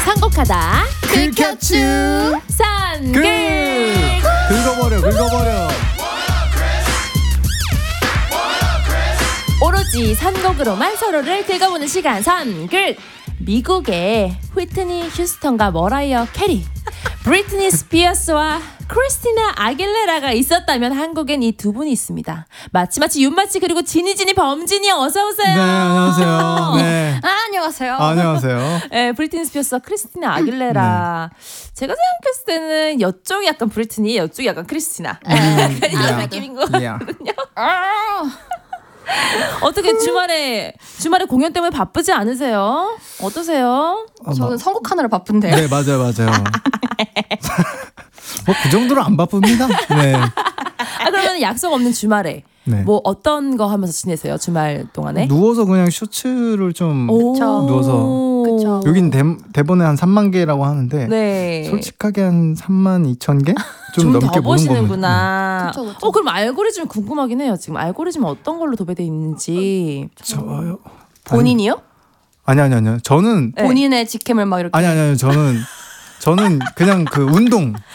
선곡하다 긁혀쭈 산글 긁어버려 오로지 선곡으로만 서로를 긁어보는 시간 선글. 미국의 휘트니 휴스턴과 머라이어 캐리, 브리트니 스피어스와 크리스티나 아길레라가 있었다면 한국엔 이 두 분이 있습니다. 마치 윤마치 그리고 지니 범진이 어서 오세요. 네, 안녕하세요. 네. 안녕하세요. 안녕하세요. 네, 브리트니 스피어스와 크리스티나 아길레라. 네. 제가 생각했을 때는 이쪽이 약간 브리트니, 이쪽이 약간 크리스티나. 이런 느낌인 거거든요. 어떻게 주말에 공연 때문에 바쁘지 않으세요? 어떠세요? 저는 선곡하느라 바쁜데요. 네, 맞아요. 뭐 그 정도로 안 바쁩니다. 네. 그러면 약속 없는 주말에 네. 뭐 어떤 거 하면서 지내세요? 주말 동안에? 누워서 그냥 쇼츠를 좀 누워서. 그쵸. 여긴 대본에 한 3만 개라고 하는데 네. 솔직하게 한 3만 2천 개? 좀 넘게 더 보는 보시는구나. 겁니다. 그쵸. 그럼 알고리즘 궁금하긴 해요. 지금 알고리즘 어떤 걸로 도배되어 있는지. 저요? 본인이요? 아니요. 저는 네. 본인의 직캠을 막 이렇게. 아니요. 저는 그냥 그 운동